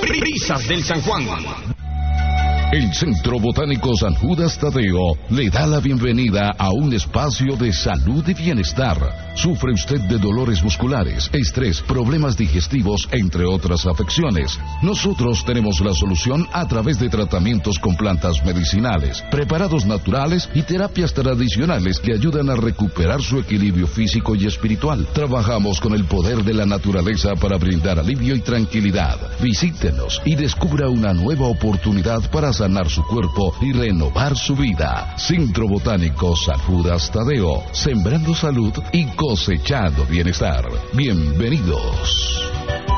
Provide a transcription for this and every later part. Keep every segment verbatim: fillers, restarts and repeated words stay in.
Brisas del San Juan. El Centro Botánico San Judas Tadeo le da la bienvenida a un espacio de salud y bienestar. ¿Sufre usted de dolores musculares, estrés, problemas digestivos, entre otras afecciones? Nosotros tenemos la solución a través de tratamientos con plantas medicinales, preparados naturales y terapias tradicionales que ayudan a recuperar su equilibrio físico y espiritual. Trabajamos con el poder de la naturaleza para brindar alivio y tranquilidad. Visítenos y descubra una nueva oportunidad para sanar su cuerpo y renovar su vida. Centro Botánico San Judas Tadeo, sembrando salud y cosechando bienestar. Bienvenidos.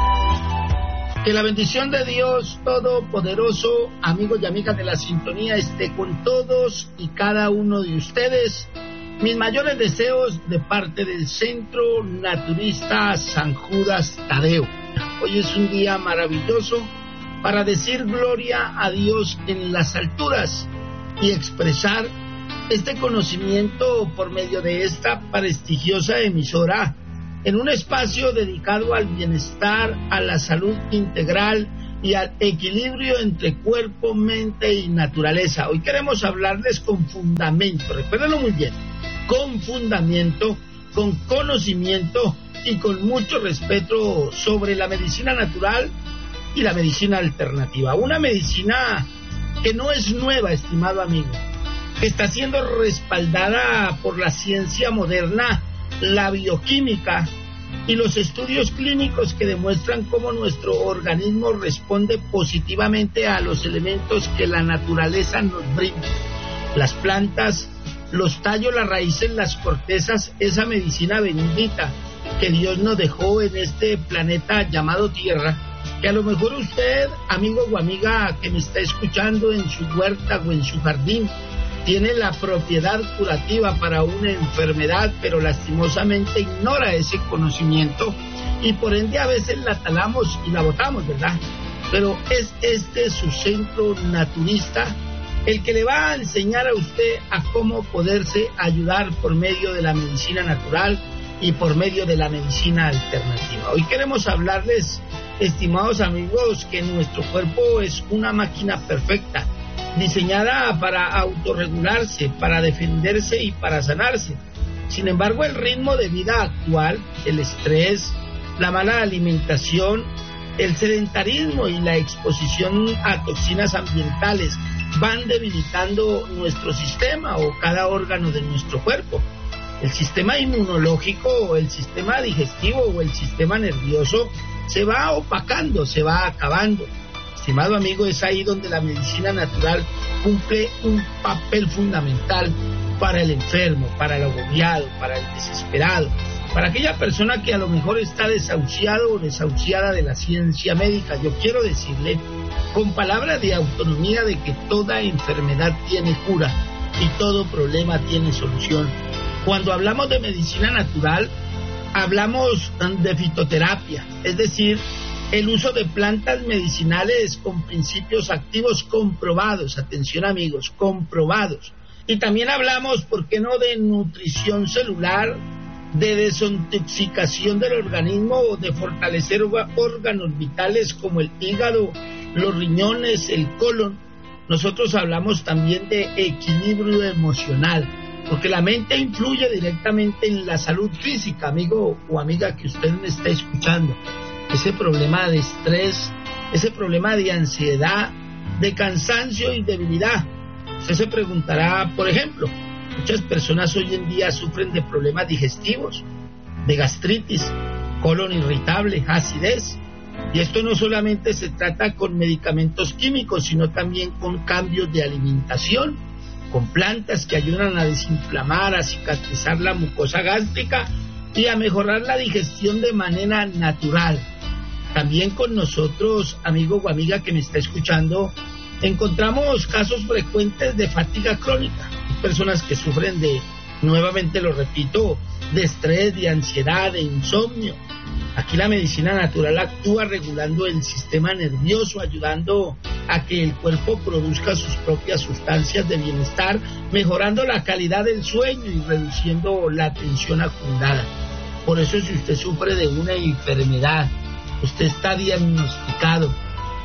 Que la bendición de Dios Todopoderoso, amigos y amigas de la sintonía, esté con todos y cada uno de ustedes. Mis mayores deseos de parte del Centro Naturista San Judas Tadeo. Hoy es un día maravilloso para decir gloria a Dios en las alturas y expresar este conocimiento por medio de esta prestigiosa emisora en un espacio dedicado al bienestar, a la salud integral y al equilibrio entre cuerpo, mente y naturaleza. Hoy queremos hablarles con fundamento, recuérdenlo muy bien, con fundamento, con conocimiento y con mucho respeto sobre la medicina natural y la medicina alternativa. Una medicina que no es nueva, estimado amigo, que está siendo respaldada por la ciencia moderna, la bioquímica y los estudios clínicos que demuestran cómo nuestro organismo responde positivamente a los elementos que la naturaleza nos brinda. Las plantas, los tallos, las raíces, las cortezas, esa medicina bendita que Dios nos dejó en este planeta llamado Tierra, que a lo mejor usted, amigo o amiga que me está escuchando en su huerta o en su jardín, tiene la propiedad curativa para una enfermedad, pero lastimosamente ignora ese conocimiento y por ende a veces la talamos y la botamos, ¿verdad? Pero es este su centro naturista el que le va a enseñar a usted a cómo poderse ayudar por medio de la medicina natural y por medio de la medicina alternativa. Hoy queremos hablarles, estimados amigos, que nuestro cuerpo es una máquina perfecta, diseñada para autorregularse, para defenderse y para sanarse. Sin embargo, el ritmo de vida actual, el estrés, la mala alimentación, el sedentarismo y la exposición a toxinas ambientales van debilitando nuestro sistema o cada órgano de nuestro cuerpo. El sistema inmunológico, el sistema digestivo o el sistema nervioso se va opacando, se va acabando. Estimado amigo, es ahí donde la medicina natural cumple un papel fundamental para el enfermo, para el agobiado, para el desesperado, para aquella persona que a lo mejor está desahuciado o desahuciada de la ciencia médica. Yo quiero decirle, con palabras de autonomía, de que toda enfermedad tiene cura y todo problema tiene solución. Cuando hablamos de medicina natural, hablamos de fitoterapia, es decir, el uso de plantas medicinales con principios activos comprobados, atención amigos, comprobados. Y también hablamos, ¿por qué no?, de nutrición celular, de desintoxicación del organismo o de fortalecer órganos vitales como el hígado, los riñones, el colon. Nosotros hablamos también de equilibrio emocional, porque la mente influye directamente en la salud física, amigo o amiga que usted me está escuchando. Ese problema de estrés, ese problema de ansiedad, de cansancio y debilidad. Usted se preguntará, por ejemplo, muchas personas hoy en día sufren de problemas digestivos, de gastritis, colon irritable, acidez. Y esto no solamente se trata con medicamentos químicos, sino también con cambios de alimentación, con plantas que ayudan a desinflamar, a cicatrizar la mucosa gástrica y a mejorar la digestión de manera natural. También con nosotros, amigo o amiga que me está escuchando, encontramos casos frecuentes de fatiga crónica, personas que sufren de, nuevamente lo repito, de estrés, de ansiedad, de insomnio. Aquí la medicina natural actúa regulando el sistema nervioso, ayudando a que el cuerpo produzca sus propias sustancias de bienestar, mejorando la calidad del sueño y reduciendo la tensión acumulada. Por eso, si usted sufre de una enfermedad, usted está diagnosticado,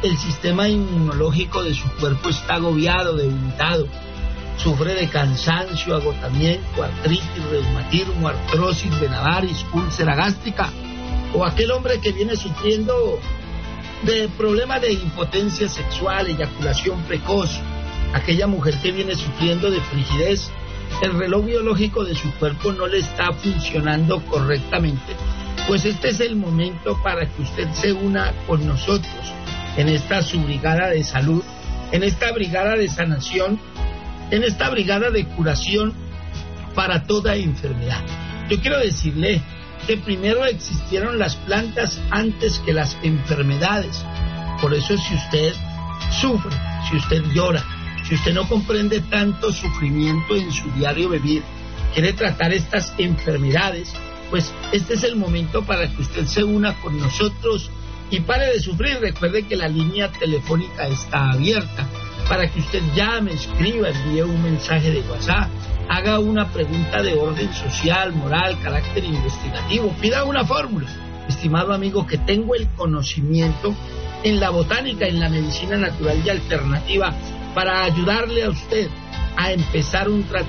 el sistema inmunológico de su cuerpo está agobiado, debilitado, sufre de cansancio, agotamiento, artritis, reumatismo, artrosis, venavaris, úlcera gástrica, o aquel hombre que viene sufriendo de problemas de impotencia sexual, eyaculación precoz, aquella mujer que viene sufriendo de frigidez, el reloj biológico de su cuerpo no le está funcionando correctamente, pues este es el momento para que usted se una con nosotros en esta su brigada de salud, en esta brigada de sanación, en esta brigada de curación para toda enfermedad. Yo quiero decirle que primero existieron las plantas antes que las enfermedades. Por eso si usted sufre, si usted llora, si usted no comprende tanto sufrimiento en su diario vivir, quiere tratar estas enfermedades, pues este es el momento para que usted se una con nosotros y pare de sufrir. Recuerde que la línea telefónica está abierta para que usted llame, escriba, envíe un mensaje de WhatsApp, haga una pregunta de orden social, moral, carácter investigativo, pida una fórmula. Estimado amigo, que tengo el conocimiento en la botánica, en la medicina natural y alternativa para ayudarle a usted a empezar un tratamiento